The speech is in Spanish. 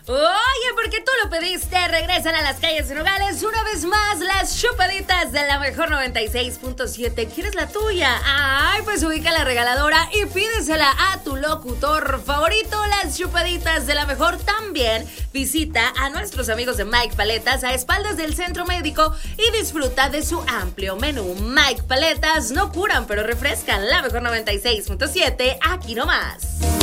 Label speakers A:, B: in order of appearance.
A: Oye, porque tú lo pediste, regresan a las calles de Nogales una vez más las chupaditas de la mejor 96.7. ¿Quieres la tuya? Ay, pues ubica la regaladora y pídesela a tu locutor favorito. Las chupaditas de la mejor. También visita a nuestros amigos de Mike Paletas a espaldas del Centro Médico y disfruta de su amplio menú. Mike Paletas no curan, pero refrescan. La mejor 96.7, aquí nomás.